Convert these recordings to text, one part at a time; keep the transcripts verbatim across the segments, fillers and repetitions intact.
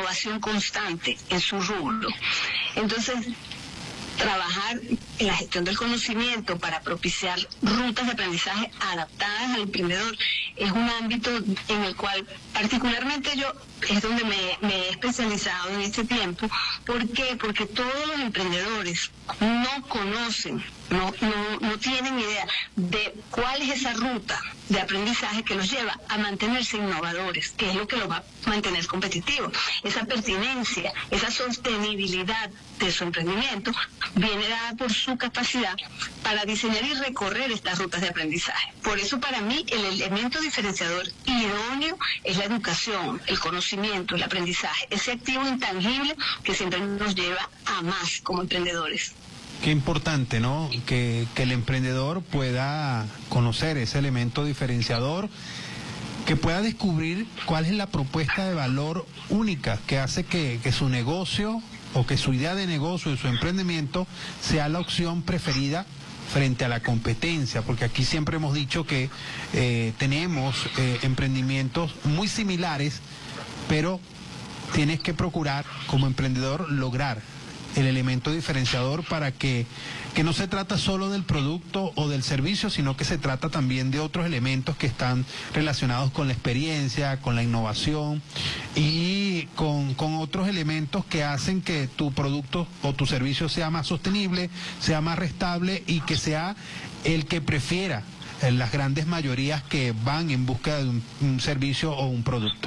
innovación constante en su rubro. Entonces, trabajar en la gestión del conocimiento para propiciar rutas de aprendizaje adaptadas al emprendedor es un ámbito en el cual particularmente yo es donde me, me he especializado en este tiempo. ¿Por qué? Porque todos los emprendedores no conocen, no, no, no tienen idea de cuál es esa ruta de aprendizaje que los lleva a mantenerse innovadores, que es lo que los va a mantener competitivos. Esa pertinencia, esa sostenibilidad de su emprendimiento viene dada por su capacidad para diseñar y recorrer estas rutas de aprendizaje. Por eso, para mí, el elemento diferenciador idóneo es la educación, el conocimiento, el aprendizaje, ese activo intangible que siempre nos lleva a más como emprendedores. Qué importante, ¿no? Que, que el emprendedor pueda conocer ese elemento diferenciador, que pueda descubrir cuál es la propuesta de valor única que hace que, que su negocio o que su idea de negocio y su emprendimiento sea la opción preferida frente a la competencia, porque aquí siempre hemos dicho que eh, tenemos eh, emprendimientos muy similares, pero tienes que procurar como emprendedor lograr el elemento diferenciador para que, que no se trata solo del producto o del servicio, sino que se trata también de otros elementos que están relacionados con la experiencia, con la innovación y con, con otros elementos que hacen que tu producto o tu servicio sea más sostenible, sea más rentable y que sea el que prefiera las grandes mayorías que van en busca de un, un servicio o un producto.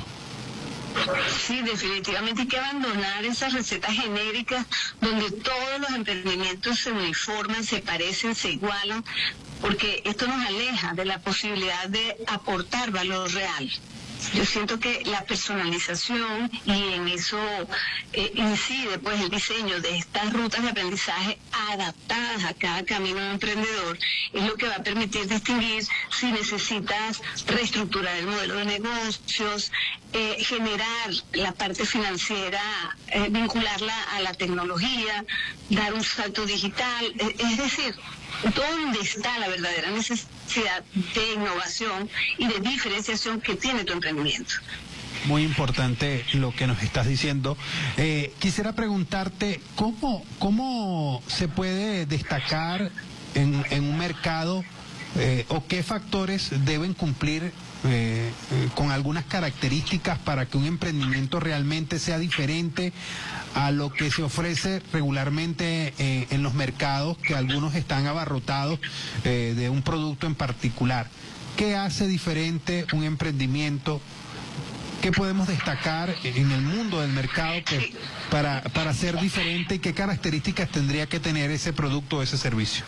Sí, definitivamente hay que abandonar esas recetas genéricas donde todos los emprendimientos se uniforman, se parecen, se igualan, porque esto nos aleja de la posibilidad de aportar valor real. Yo siento que la personalización, y en eso eh, incide pues el diseño de estas rutas de aprendizaje adaptadas a cada camino de emprendedor, es lo que va a permitir distinguir si necesitas reestructurar el modelo de negocios, eh, generar la parte financiera, eh, vincularla a la tecnología, dar un salto digital, eh, es decir, ¿dónde está la verdadera necesidad de innovación y de diferenciación que tiene tu emprendimiento? Muy importante lo que nos estás diciendo. Eh, quisiera preguntarte, ¿cómo, cómo se puede destacar en, en un mercado eh, o qué factores deben cumplir Eh, eh, con algunas características para que un emprendimiento realmente sea diferente a lo que se ofrece regularmente eh, en los mercados, que algunos están abarrotados eh, de un producto en particular? ¿Qué hace diferente un emprendimiento? ¿Qué podemos destacar en el mundo del mercado que, para, para ser diferente, y qué características tendría que tener ese producto o ese servicio?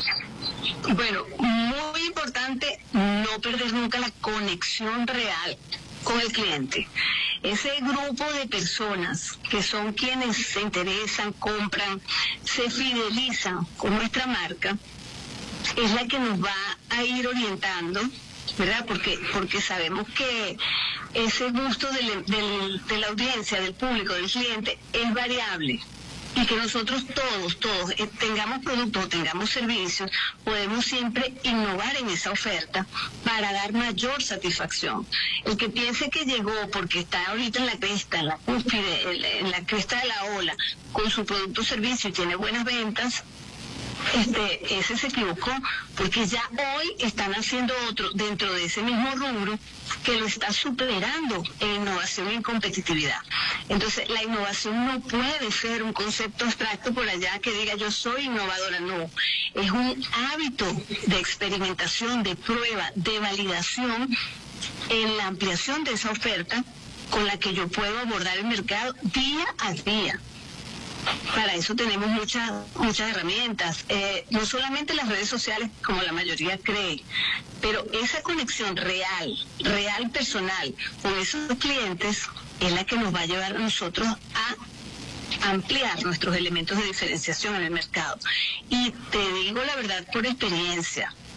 Bueno, muy importante no perder nunca la conexión real con el cliente. Ese grupo de personas que son quienes se interesan, compran, se fidelizan con nuestra marca, es la que nos va a ir orientando, ¿verdad? Porque, porque sabemos que ese gusto del, del, de la audiencia, del público, del cliente, es variable. Y que nosotros todos, todos, eh, tengamos productos o tengamos servicios, podemos siempre innovar en esa oferta para dar mayor satisfacción. El que piense que llegó porque está ahorita en la cresta, en la cúspide, en la, en la cresta de la ola, con su producto o servicio y tiene buenas ventas, este, ese se equivocó, porque ya hoy están haciendo otro dentro de ese mismo rubro que lo está superando en innovación y en competitividad. Entonces, la innovación no puede ser un concepto abstracto por allá que diga yo soy innovadora, no. Es un hábito de experimentación, de prueba, de validación en la ampliación de esa oferta con la que yo puedo abordar el mercado día a día. Para eso tenemos muchas muchas herramientas, eh, no solamente las redes sociales como la mayoría cree, pero esa conexión real, real personal con esos clientes es la que nos va a llevar a nosotros a ampliar nuestros elementos de diferenciación en el mercado. Y te digo la verdad por experiencia,